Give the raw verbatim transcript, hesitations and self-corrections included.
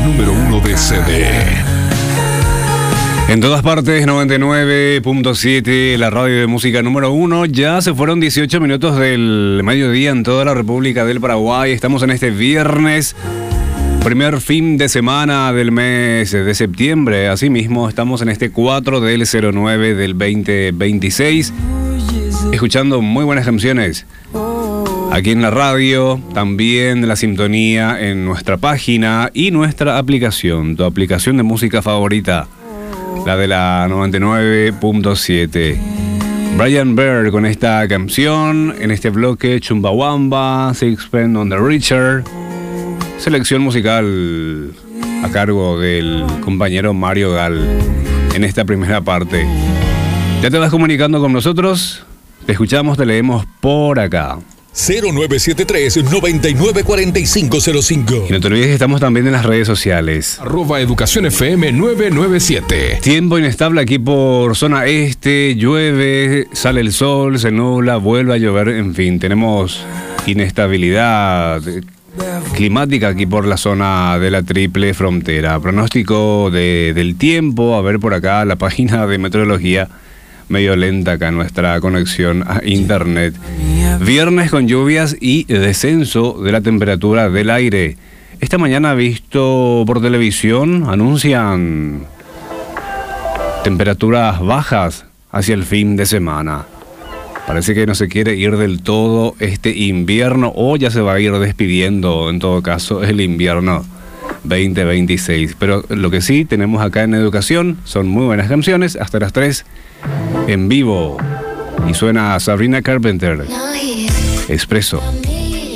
número uno de C D. En todas partes, noventa y nueve punto siete, la radio de música número uno. Ya se fueron dieciocho minutos del mediodía en toda la República del Paraguay. Estamos en este viernes, primer fin de semana del mes de septiembre. Asimismo, estamos en este cuatro del cero nueve del veinte veintiséis, escuchando muy buenas canciones aquí en la radio, también la sintonía en nuestra página y nuestra aplicación, tu aplicación de música favorita, la de la noventa y nueve punto siete. Brian Bear con esta canción en este bloque, Chumbawamba, Sixpence on the Richer. Selección musical a cargo del compañero Mario Gal en esta primera parte. ¿Ya te vas comunicando con nosotros? Te escuchamos, te leemos por acá. cero nueve siete tres, noventa y nueve cuarenta y cinco cero cinco. Y no te olvides que estamos también en las redes sociales. Arroba Educación F M nueve nueve siete. Tiempo inestable aquí por zona este, llueve, sale el sol, se nubla, vuelve a llover, en fin, tenemos inestabilidad climática aquí por la zona de la triple frontera. Pronóstico de, del tiempo, a ver por acá la página de meteorología, medio lenta acá nuestra conexión a internet. Viernes con lluvias y descenso de la temperatura del aire. Esta mañana, visto por televisión, anuncian temperaturas bajas hacia el fin de semana. Parece que no se quiere ir del todo este invierno, o ya se va a ir despidiendo, en todo caso, el invierno veinte veintiséis. Pero lo que sí tenemos acá en Educación son muy buenas canciones, hasta las tres en vivo. Y suena Sabrina Carpenter, Expreso.